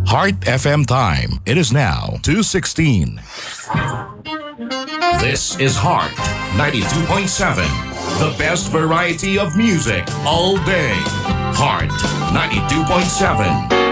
Heart FM time. It is now 2:16. This is Heart 92.7. The best variety of music all day. Heart 92.7.